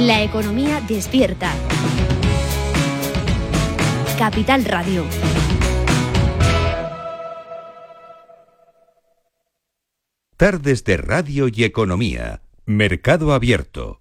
La economía despierta. Capital Radio. Tardes de Radio y Economía. Mercado Abierto.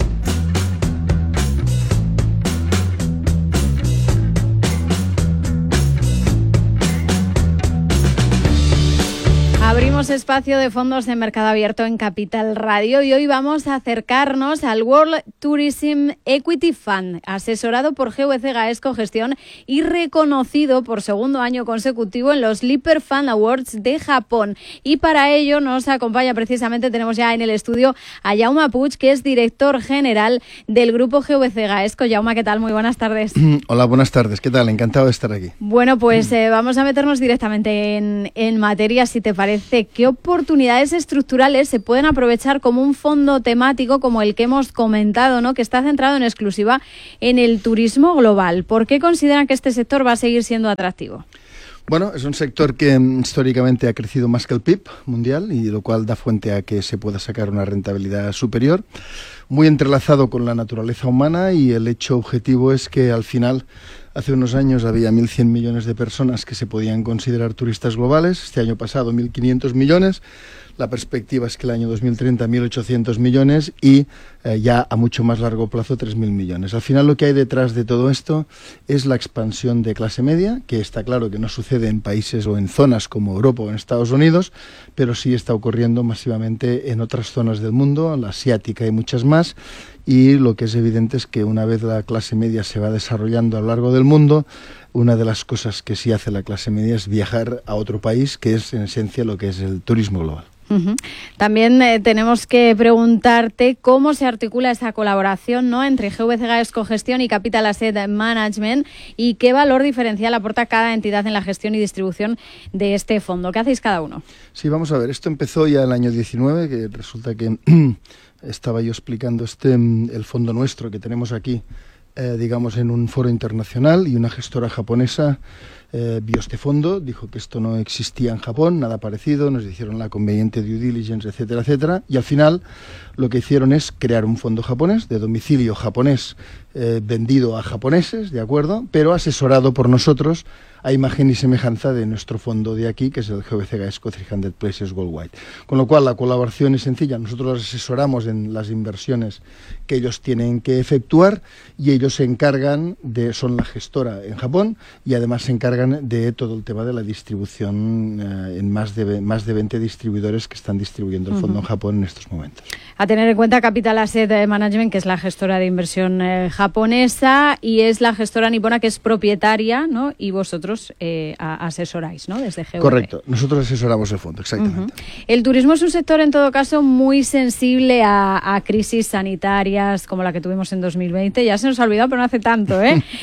Abrimos espacio de fondos de mercado abierto en Capital Radio y hoy vamos a acercarnos al World Tourism Equity Fund, asesorado por GVC Gaesco Gestión y reconocido por segundo año consecutivo en los Lipper Fund Awards de Japón. Y para ello nos acompaña precisamente, tenemos ya en el estudio a Jaume Puig, que es director general del grupo GVC Gaesco. Jaume, ¿qué tal? Muy buenas tardes. Hola, buenas tardes. ¿Qué tal? Encantado de estar aquí. Bueno, pues vamos a meternos directamente en materia, si te parece. ¿Qué oportunidades estructurales se pueden aprovechar como un fondo temático como el que hemos comentado, ¿no?, que está centrado en exclusiva en el turismo global? ¿Por qué consideran que este sector va a seguir siendo atractivo? Bueno, es un sector que históricamente ha crecido más que el PIB mundial, y lo cual da fuente a que se pueda sacar una rentabilidad superior, muy entrelazado con la naturaleza humana, y el hecho objetivo es que al final, hace unos años había 1.100 millones de personas que se podían considerar turistas globales. Este año pasado 1.500 millones. La perspectiva es que el año 2030 1.800 millones y ya a mucho más largo plazo 3.000 millones. Al final lo que hay detrás de todo esto es la expansión de clase media, que está claro que no sucede en países o en zonas como Europa o en Estados Unidos, pero sí está ocurriendo masivamente en otras zonas del mundo, en la asiática y muchas más. Y lo que es evidente es que una vez la clase media se va desarrollando a lo largo del mundo, una de las cosas que sí hace la clase media es viajar a otro país, que es en esencia lo que es el turismo global. Uh-huh. También tenemos que preguntarte cómo se articula esa colaboración, ¿no?, entre GVC Gaesco Gestión y Capital Asset Management, y qué valor diferencial aporta cada entidad en la gestión y distribución de este fondo. ¿Qué hacéis cada uno? Sí, vamos a ver, esto empezó ya el año 19, que resulta que estaba yo explicando el fondo nuestro que tenemos aquí, digamos, en un foro internacional, y una gestora japonesa vio este fondo, dijo que esto no existía en Japón, nada parecido, nos hicieron la conveniente due diligence, etcétera, etcétera, y al final lo que hicieron es crear un fondo japonés, de domicilio japonés, vendido a japoneses, ¿de acuerdo?, pero asesorado por nosotros a imagen y semejanza de nuestro fondo de aquí, que es el GVC Gaesco 300 Places Worldwide. Con lo cual la colaboración es sencilla, nosotros los asesoramos en las inversiones que ellos tienen que efectuar, y ellos se encargan son la gestora en Japón, y además se encargan de todo el tema de la distribución en más de 20 distribuidores que están distribuyendo el fondo en Japón en estos momentos. A tener en cuenta Capital Asset Management, que es la gestora de inversión japonesa, y es la gestora nipona que es propietaria, ¿no?, y vosotros asesoráis, ¿no?, desde GVC. Correcto, nosotros asesoramos el fondo, exactamente. El turismo es un sector, en todo caso, muy sensible a crisis sanitarias como la que tuvimos en 2020. Ya se nos ha olvidado, pero no hace tanto,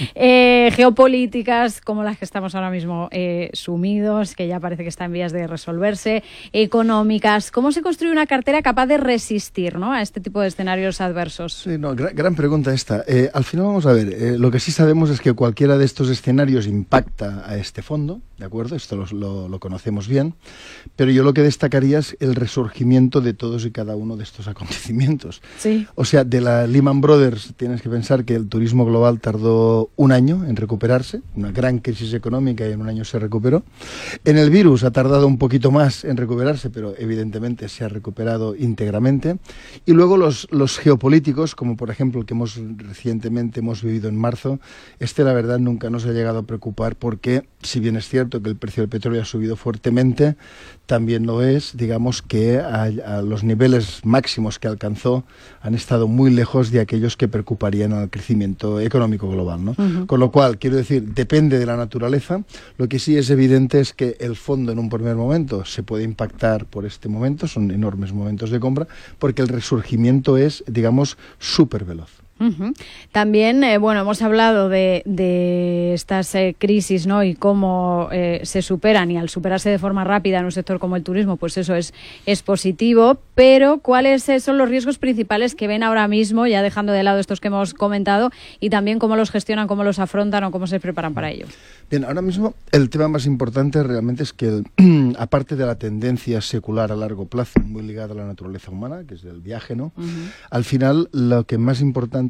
geopolíticas como las que estamos ahora mismo sumidos, que ya parece que está en vías de resolverse, económicas. ¿Cómo se construye una cartera capaz de resistir, ¿no?, a este tipo de escenarios adversos? Sí, gran pregunta esta. Al final, vamos a ver, lo que sí sabemos es que cualquiera de estos escenarios impacta a este fondo, ¿de acuerdo? Esto lo conocemos bien, pero yo lo que destacaría es el resurgimiento de todos y cada uno de estos acontecimientos. Sí. O sea, de la Lehman Brothers tienes que pensar que el turismo global tardó un año en recuperarse, una gran crisis económica, y en un año se recuperó. En el virus ha tardado un poquito más en recuperarse, pero evidentemente se ha recuperado íntegramente. Y luego los geopolíticos, como por ejemplo el que recientemente hemos vivido en marzo, la verdad nunca nos ha llegado a preocupar, porque si bien es cierto que el precio del petróleo ha subido fuertemente, también lo es, digamos, que a los niveles máximos que alcanzó han estado muy lejos de aquellos que preocuparían al crecimiento económico global, ¿no? Con lo cual, quiero decir, depende de la naturaleza. Lo que sí es evidente es que el fondo en un primer momento se puede impactar por este momento, son enormes momentos de compra, porque el resurgimiento es, digamos, súper veloz. También, hemos hablado de estas crisis, ¿no?, y cómo se superan, y al superarse de forma rápida en un sector como el turismo, pues eso es positivo, pero ¿cuáles son los riesgos principales que ven ahora mismo, ya dejando de lado estos que hemos comentado, y también cómo los gestionan, cómo los afrontan o cómo se preparan para ello? Bien, ahora mismo el tema más importante realmente es que, aparte de la tendencia secular a largo plazo, muy ligada a la naturaleza humana, que es el viaje, ¿no? Al final, lo que más importante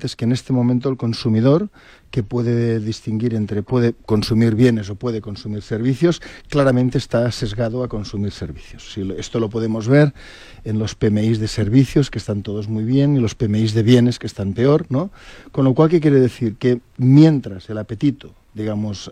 claramente es que en este momento el consumidor, que puede distinguir entre puede consumir bienes o puede consumir servicios, claramente está sesgado a consumir servicios. Esto lo podemos ver en los PMIs de servicios, que están todos muy bien, y los PMIs de bienes, que están peor, ¿no? Con lo cual, ¿qué quiere decir? Que mientras el apetito, digamos,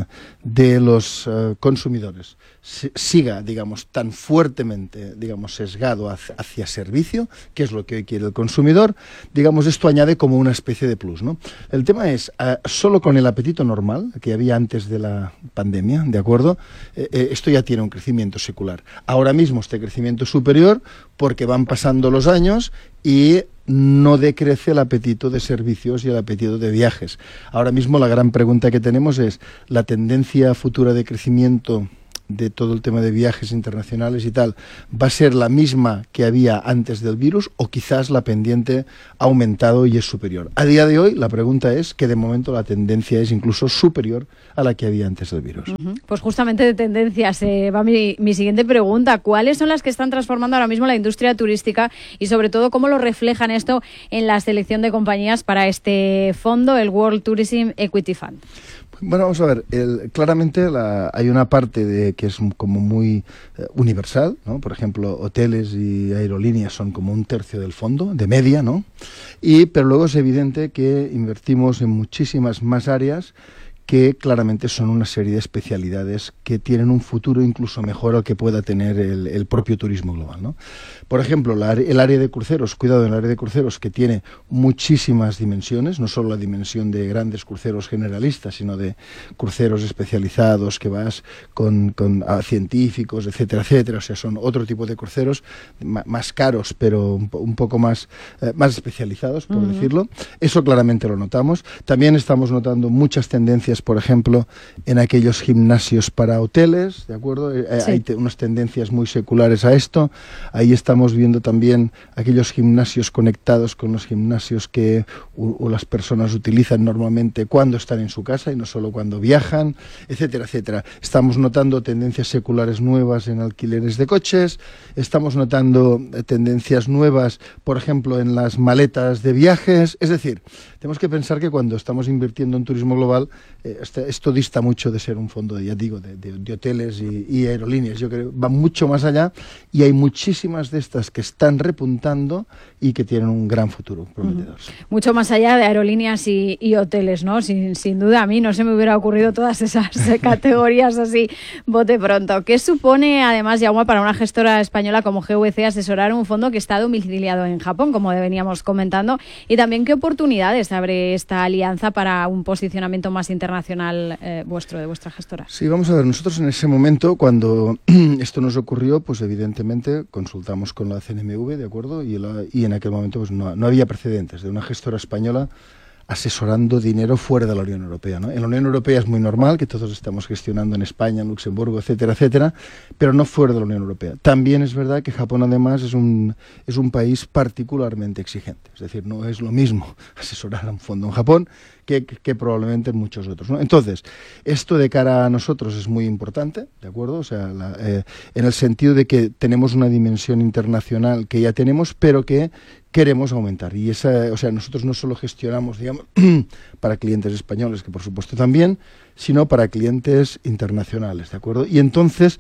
de los consumidores siga, digamos, tan fuertemente, digamos, sesgado hacia servicio, que es lo que hoy quiere el consumidor, digamos, esto añade como una especie de plus, ¿no? El tema es, solo con el apetito normal que había antes de la pandemia, ¿de acuerdo? Esto ya tiene un crecimiento secular. Ahora mismo este crecimiento es superior porque van pasando los años y no decrece el apetito de servicios y el apetito de viajes. Ahora mismo la gran pregunta que tenemos es, ¿la tendencia futura de crecimiento de todo el tema de viajes internacionales y tal va a ser la misma que había antes del virus, o quizás la pendiente ha aumentado y es superior? A día de hoy la pregunta es que de momento la tendencia es incluso superior a la que había antes del virus. Pues justamente de tendencias va mi siguiente pregunta. ¿Cuáles son las que están transformando ahora mismo la industria turística y sobre todo cómo lo reflejan esto en la selección de compañías para este fondo, el World Tourism Equity Fund? Bueno, vamos a ver, claramente hay una parte que es como muy universal, ¿no? Por ejemplo, hoteles y aerolíneas son como 1/3 del fondo, de media, ¿no? Pero luego es evidente que invertimos en muchísimas más áreas que claramente son una serie de especialidades que tienen un futuro incluso mejor al que pueda tener el propio turismo global, ¿no? Por ejemplo, el área de cruceros, cuidado, en el área de cruceros, que tiene muchísimas dimensiones, no solo la dimensión de grandes cruceros generalistas, sino de cruceros especializados que vas con científicos, etcétera, etcétera. O sea, son otro tipo de cruceros más caros, pero un poco más especializados, por decirlo. Eso claramente lo notamos. También estamos notando muchas tendencias, por ejemplo, en aquellos gimnasios para hoteles, ¿de acuerdo? Sí. Hay unas tendencias muy seculares a esto. Ahí estamos viendo también aquellos gimnasios conectados con los gimnasios que las personas utilizan normalmente cuando están en su casa y no solo cuando viajan, etcétera, etcétera. Estamos notando tendencias seculares nuevas en alquileres de coches, estamos notando tendencias nuevas, por ejemplo, en las maletas de viajes. Es decir, tenemos que pensar que cuando estamos invirtiendo en turismo global, esto dista mucho de ser un fondo, ya digo, de hoteles y aerolíneas. Yo creo que va mucho más allá y hay muchísimas de estas que están repuntando y que tienen un gran futuro prometedor. Mucho más allá de aerolíneas y hoteles, ¿no? Sin duda, a mí no se me hubiera ocurrido todas esas categorías así, bote pronto. ¿Qué supone, además, Jaume, para una gestora española como GVC asesorar un fondo que está domiciliado en Japón, como veníamos comentando? Y también, ¿qué oportunidades abre esta alianza para un posicionamiento más internacional de vuestra gestora? Sí, vamos a ver, nosotros en ese momento, cuando esto nos ocurrió, pues evidentemente consultamos con la CNMV, ¿de acuerdo? Y en aquel momento pues no había precedentes de una gestora española asesorando dinero fuera de la Unión Europea, ¿no? En la Unión Europea es muy normal que todos estamos gestionando en España, en Luxemburgo, etcétera, etcétera, pero no fuera de la Unión Europea. También es verdad que Japón, además, es un país particularmente exigente. Es decir, no es lo mismo asesorar a un fondo en Japón que probablemente en muchos otros, ¿no? Entonces, esto de cara a nosotros es muy importante, ¿de acuerdo? O sea, en el sentido de que tenemos una dimensión internacional que ya tenemos, pero que queremos aumentar. Y nosotros no solo gestionamos, digamos, para clientes españoles, que por supuesto también, sino para clientes internacionales, ¿de acuerdo? Y entonces,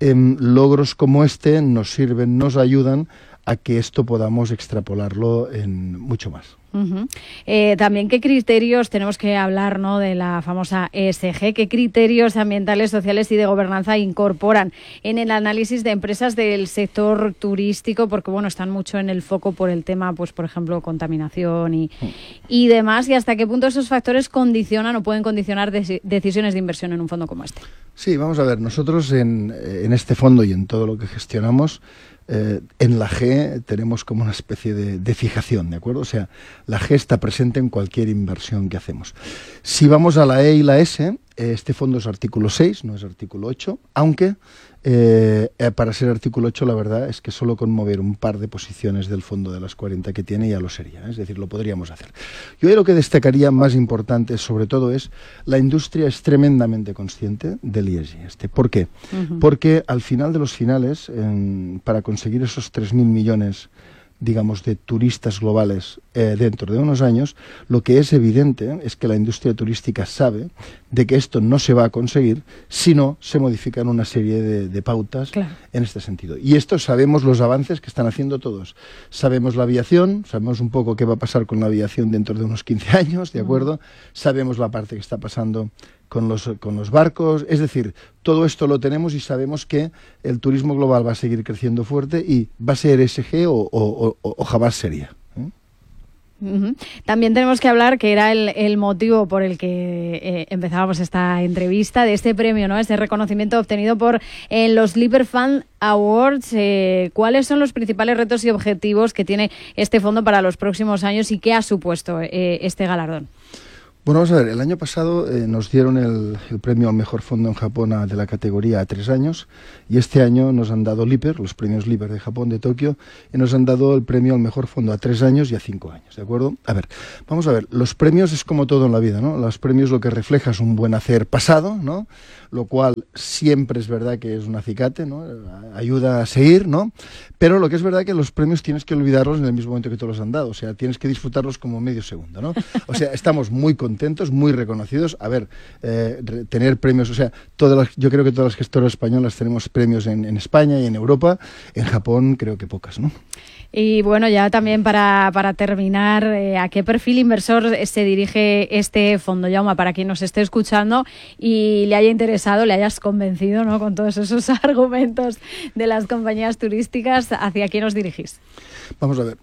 logros como este nos sirven, nos ayudan a que esto podamos extrapolarlo en mucho más. También, ¿qué criterios tenemos que hablar, ¿no?, de la famosa ESG? ¿Qué criterios ambientales, sociales y de gobernanza incorporan en el análisis de empresas del sector turístico? Porque, bueno, están mucho en el foco por el tema, pues, por ejemplo, contaminación y demás. ¿Y hasta qué punto esos factores condicionan o pueden condicionar decisiones de inversión en un fondo como este? Sí, vamos a ver. Nosotros en este fondo y en todo lo que gestionamos, en la G tenemos como una especie de fijación, ¿de acuerdo? O sea, la G está presente en cualquier inversión que hacemos. Si vamos a la E y la S, este fondo es artículo 6, no es artículo 8, aunque para ser artículo 8 la verdad es que solo con mover un par de posiciones del fondo de las 40 que tiene ya lo sería, es decir, lo podríamos hacer. Yo lo que destacaría más importante sobre todo es la industria es tremendamente consciente del ESG. ¿Por qué? Porque al final de los finales, para conseguir esos 3.000 millones digamos, de turistas globales dentro de unos años, lo que es evidente es que la industria turística sabe de que esto no se va a conseguir si no se modifican una serie de pautas en este sentido. Y esto sabemos los avances que están haciendo todos. Sabemos la aviación, sabemos un poco qué va a pasar con la aviación dentro de unos 15 años, ¿de acuerdo? Sabemos la parte que está pasando con los barcos, es decir, todo esto lo tenemos y sabemos que el turismo global va a seguir creciendo fuerte y va a ser ESG o jamás sería. También tenemos que hablar, que era el motivo por el que empezábamos esta entrevista, de este premio, ¿no? Este reconocimiento obtenido por los Lipper Fund Awards. ¿Cuáles son los principales retos y objetivos que tiene este fondo para los próximos años y qué ha supuesto este galardón? Bueno, vamos a ver, el año pasado nos dieron el premio al mejor fondo en Japón de la categoría a 3 años y este año nos han dado Lipper, los premios Lipper de Japón, de Tokio, y nos han dado el premio al mejor fondo a 3 años y a 5 años, ¿de acuerdo? A ver, vamos a ver, los premios es como todo en la vida, ¿no? Los premios lo que refleja es un buen hacer pasado, ¿no? Lo cual siempre es verdad que es un acicate, ¿no? Ayuda a seguir, ¿no? Pero lo que es verdad que los premios tienes que olvidarlos en el mismo momento que te los han dado, o sea, tienes que disfrutarlos como medio segundo, ¿no? O sea, estamos muy contentos, muy reconocidos. A ver, tener premios, o sea, yo creo que todas las gestoras españolas tenemos premios en España y en Europa, en Japón creo que pocas, ¿no? Y bueno, ya también para terminar, ¿a qué perfil inversor se dirige este fondo, Jaume? Para quien nos esté escuchando y le haya interesado, le hayas convencido, ¿no? Con todos esos argumentos de las compañías turísticas, ¿hacia quién os dirigís? Vamos a ver,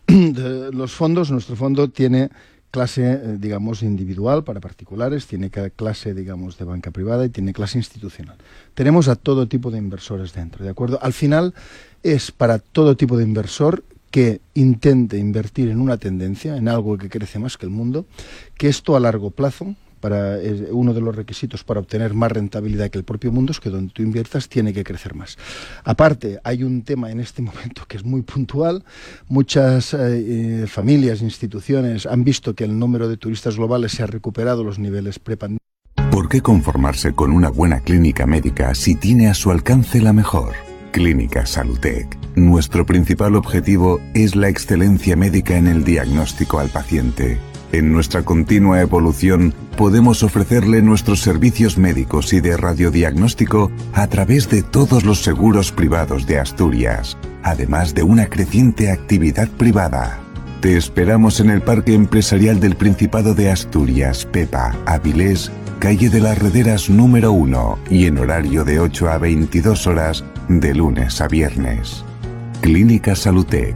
nuestro fondo tiene clase, digamos, individual para particulares, tiene clase, digamos, de banca privada y tiene clase institucional. Tenemos a todo tipo de inversores dentro, ¿de acuerdo? Al final es para todo tipo de inversor que intente invertir en una tendencia, en algo que crece más que el mundo, que esto a largo plazo, uno de los requisitos para obtener más rentabilidad que el propio mundo es que donde tú inviertas tiene que crecer más. Aparte, hay un tema en este momento que es muy puntual. Muchas familias, instituciones han visto que el número de turistas globales se ha recuperado a los niveles prepandemia. ¿Por qué conformarse con una buena clínica médica si tiene a su alcance la mejor? Clínica Salutec. Nuestro principal objetivo es la excelencia médica en el diagnóstico al paciente. En nuestra continua evolución, podemos ofrecerle nuestros servicios médicos y de radiodiagnóstico a través de todos los seguros privados de Asturias, además de una creciente actividad privada. Te esperamos en el Parque Empresarial del Principado de Asturias, Pepa, Avilés, calle de las Rederas número 1 y en horario de 8 a 22 horas de lunes a viernes. Clínica Salutec,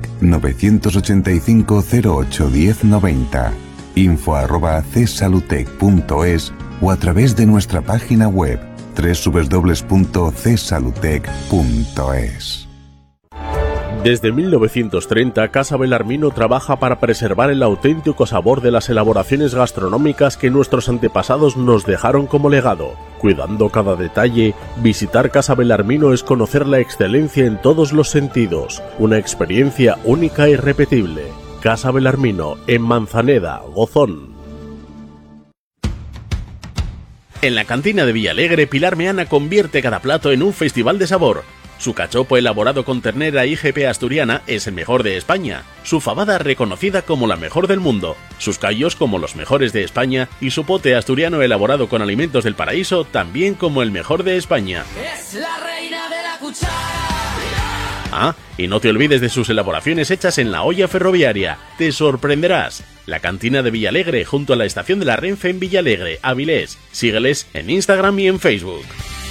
985 08 1090, info@csalutec.es o a través de nuestra página web www.csalutec.es. Desde 1930, Casa Belarmino trabaja para preservar el auténtico sabor de las elaboraciones gastronómicas que nuestros antepasados nos dejaron como legado. Cuidando cada detalle, visitar Casa Belarmino es conocer la excelencia en todos los sentidos, una experiencia única e irrepetible. Casa Belarmino, en Manzaneda, Gozón. En la cantina de Villalegre, Pilar Meana convierte cada plato en un festival de sabor. Su cachopo elaborado con ternera IGP asturiana es el mejor de España, su fabada reconocida como la mejor del mundo, sus callos como los mejores de España y su pote asturiano elaborado con alimentos del paraíso también como el mejor de España. Es la reina de la cuchara. Ah, y no te olvides de sus elaboraciones hechas en la olla ferroviaria. Te sorprenderás. La cantina de Villalegre junto a la estación de la Renfe en Villalegre, Avilés. Sígueles en Instagram y en Facebook.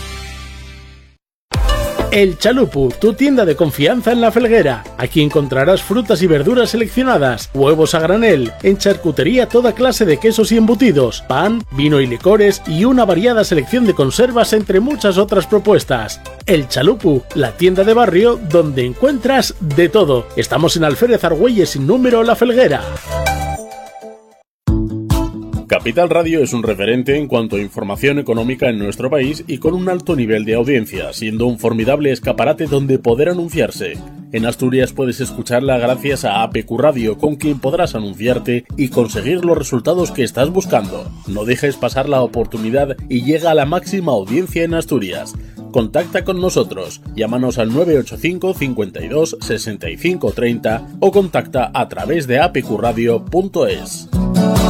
El Chalupu, tu tienda de confianza en La Felguera. Aquí encontrarás frutas y verduras seleccionadas, huevos a granel, en charcutería toda clase de quesos y embutidos, pan, vino y licores y una variada selección de conservas entre muchas otras propuestas. El Chalupu, la tienda de barrio donde encuentras de todo. Estamos en Alférez Argüelles sin número La Felguera. Capital Radio es un referente en cuanto a información económica en nuestro país y con un alto nivel de audiencia, siendo un formidable escaparate donde poder anunciarse. En Asturias puedes escucharla gracias a APQ Radio, con quien podrás anunciarte y conseguir los resultados que estás buscando. No dejes pasar la oportunidad y llega a la máxima audiencia en Asturias. Contacta con nosotros, llámanos al 985 52 65 30 o contacta a través de apqradio.es.